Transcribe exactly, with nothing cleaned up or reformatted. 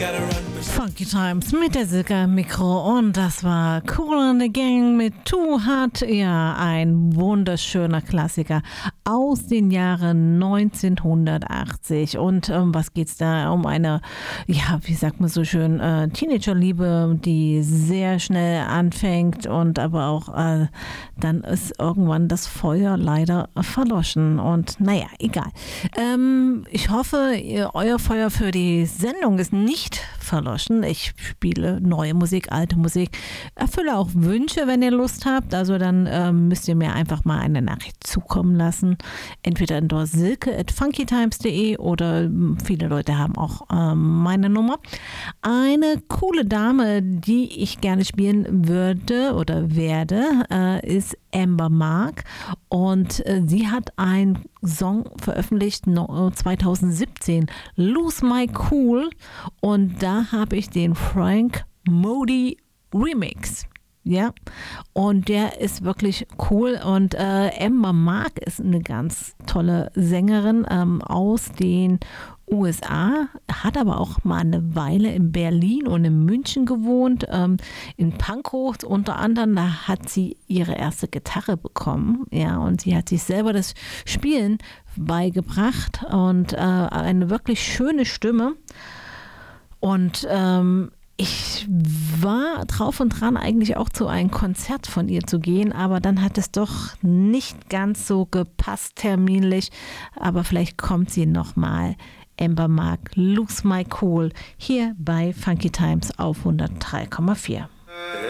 Funky Times mit der Silke am Mikro und das war Kool and the Gang mit Too Hot. Ja, ein wunderschöner Klassiker aus den Jahren neunzehnhundertachtzig. Und um was geht's da? Um eine, ja, wie sagt man so schön, äh, Teenagerliebe, die sehr schnell anfängt und aber auch äh, dann ist irgendwann das Feuer leider verloschen. Und naja, egal. Ähm, ich hoffe, ihr, euer Feuer für die Sendung ist nicht verloschen. Ich spiele neue Musik, alte Musik, erfülle auch Wünsche, wenn ihr Lust habt. Also dann ähm, müsst ihr mir einfach mal eine Nachricht zukommen lassen. Entweder in der silke at funkytimes punkt de oder viele Leute haben auch ähm, meine Nummer. Eine coole Dame, die ich gerne spielen würde oder werde, äh, ist Amber Mark und äh, sie hat einen Song veröffentlicht no, zweitausendsiebzehn, Lose My Cool, und da habe ich den Frank Modi Remix. Ja, und der ist wirklich cool und äh, Amber Mark ist eine ganz tolle Sängerin ähm, aus den U S A, hat aber auch mal eine Weile in Berlin und in München gewohnt, ähm, in Pankow unter anderem, da hat sie ihre erste Gitarre bekommen, ja, und sie hat sich selber das Spielen beigebracht und äh, eine wirklich schöne Stimme und ähm, ich war drauf und dran, eigentlich auch zu einem Konzert von ihr zu gehen, aber dann hat es doch nicht ganz so gepasst terminlich, aber vielleicht kommt sie nochmal. Amber Mark, Lose My Cool, hier bei Funky Times auf hundertdrei Komma vier.